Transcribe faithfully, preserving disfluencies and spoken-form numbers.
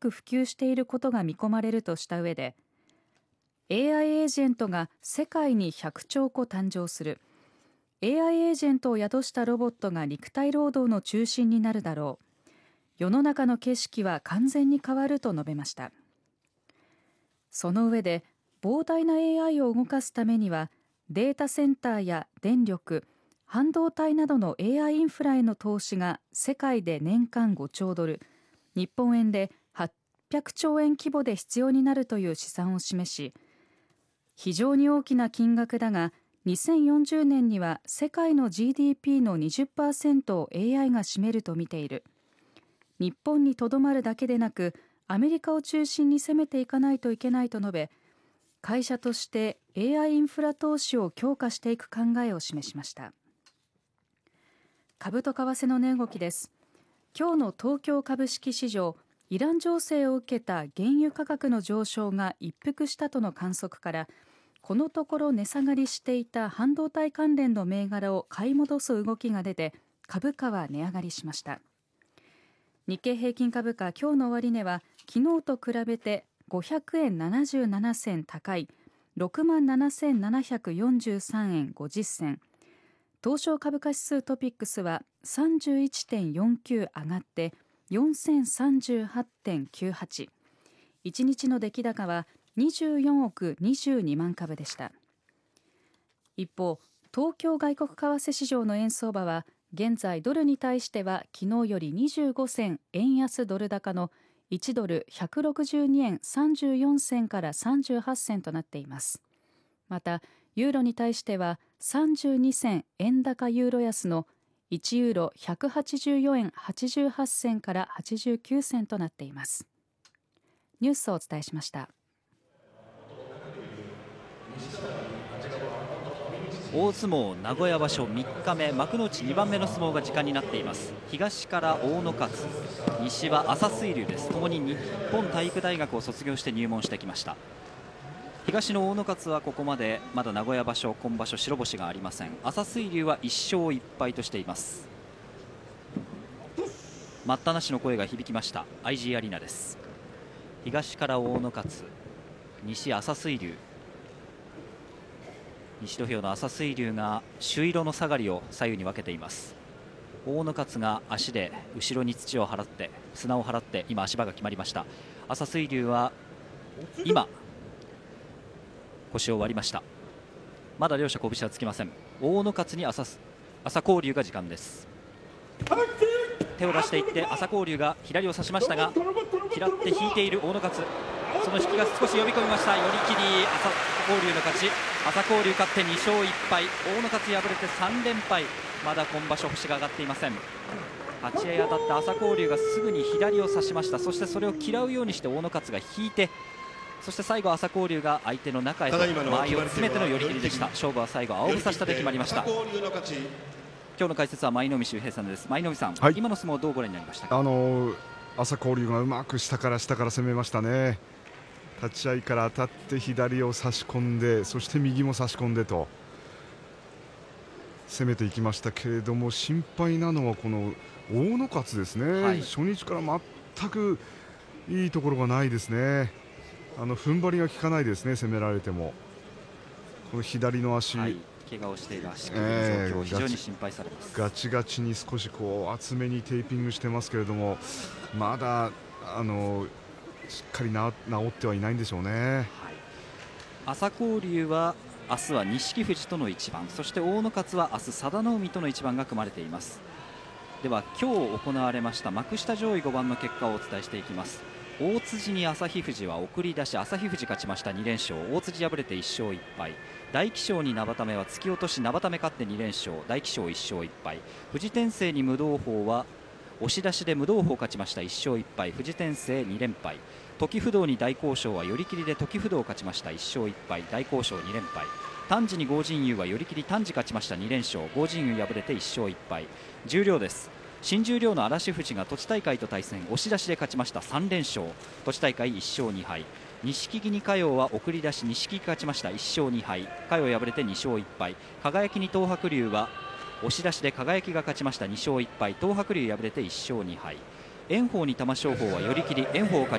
く普及していることが見込まれるとした上で、 エーアイ エージェントが世界にひゃくちょうこ誕生する、 エーアイ エージェントを宿したロボットが肉体労働の中心になるだろう、世の中の景色は完全に変わると述べました。その上で、膨大な エーアイ を動かすためにはデータセンターや電力、半導体などの エーアイ インフラへの投資が世界で年間ごちょうドル、日本円ではっぴゃくちょうえん規模で必要になるという試算を示し、非常に大きな金額だが、にせんよんじゅうねんには世界の ジーディーピー の にじゅっパーセント を エーアイ が占めると見ている。日本にとどまるだけでなく、アメリカを中心に攻めていかないといけないと述べ、会社として エーアイ インフラ投資を強化していく考えを示しました。株と為替の値動きです。今日の東京株式市場、イラン情勢を受けた原油価格の上昇が一服したとの観測から、このところ値下がりしていた半導体関連の銘柄を買い戻す動きが出て、株価は値上がりしました。日経平均株価、今日の終値は昨日と比べてごひゃくえんななじゅうななせん高い ろくまんななせんななひゃくよんじゅうさんえんごじゅっせん、東証株価指数トピックスは さんじゅういってんよんきゅう 上がってよんせんさんじゅうはちてんきゅうはち、いちにちの出来高はにじゅうよんおくにじゅうにまん株でした。一方、東京外国為替市場の円相場は現在ドルに対しては昨日よりにじゅうごせん円安ドル高のいちドルひゃくろくじゅうにえんさんじゅうよんせんからさんじゅうはちせんとなっています。またユーロに対してはさんじゅうにせん円高ユーロ安のいちユーロひゃくはちじゅうよんえんはちじゅうはちせんからはちじゅうきゅうせんとなっています。ニュースをお伝えしました。 大相撲名古屋場所みっかめ、幕内にばんめの相撲が時間になっています。東から大野勝、西は朝水龍です。ともに日本体育大学を卒業して入門してきました。東の大野勝はここまでまだ名古屋場所今場所白星がありません。朝水龍はいっしょういっぱいとしています。待ったなしの声が響きました。 アイジー アリーナです。東から大野勝、西朝水龍、西土俵の朝水龍が朱色の下がりを左右に分けています。大野勝が足で後ろに土を払って砂を払って今足場が決まりました。朝水龍は今腰を割りました。まだ両者拳はつきません。大野勝に 朝, 朝紅龍が時間です。手を出していって朝紅龍が左を差しましたが、嫌って引いている大野勝、その引きが少し呼び込みました。寄り切り、朝紅龍の勝ち。朝紅龍勝ってにしょういっぱい、大野勝敗れてさんれんぱい。まだ今場所星が上がっていません。立ち合い当たった朝紅龍がすぐに左を差しました。そしてそれを嫌うようにして大野勝が引いて、そして最後朝紅龍が相手の中へと間合いを詰めての寄り切りでした。勝負は最後青房下で決まりました。今日の解説は舞の海秀平さんです。舞の海さん、はい、今の相撲どうご覧になりましたか？ あのー、朝紅龍がうまく下から下から攻めましたね。立ち合いから当たって左を差し込んで、そして右も差し込んでと攻めていきましたけれども、心配なのはこの大野勝ですね、はい、初日から全くいいところがないですね。あの踏ん張りが効かないですね。攻められてもこの左の足、はい、 怪我をしている足首の状況、非常に心配されます。 ガチガチに少しこう厚めにテーピングしてますけれども、まだあのしっかり治ってはいないんでしょうね。はい、 朝紅龍は明日は錦富士との一番、そして大野勝は明日佐田の海との一番が組まれています。では今日行われました幕下上位ごばんの結果をお伝えしていきます。大辻に旭富士は送り出し、旭富士勝ちましたにれんしょう、大辻敗れていっしょういっぱい、大喜翔に生田目は突き落とし、生田目勝ってにれんしょう、大喜翔いっしょういっぱい、富士天聖に無道法は押し出しで無道法勝ちましたいっしょういっぱい、富士天聖にれんぱい、時不動に大光翔は寄り切りで時不動勝ちましたいっしょういっぱい、大光翔にれんぱい、丹治に豪神雄は寄り切り丹治勝ちましたにれんしょう、豪神雄敗れていっしょういっぱい。十両です。新十両の嵐富士が栃大会と対戦、押し出しで勝ちましたさんれんしょう、栃大会いっしょうにはい。錦木に嘉陽は送り出し、錦木勝ちましたいっしょうにはい、嘉陽敗れてにしょういっぱい。輝に東白龍は押し出しで輝が勝ちましたにしょういっぱい、東白龍敗れていっしょうにはい。炎鵬に玉正鳳は寄り切り、炎鵬勝ち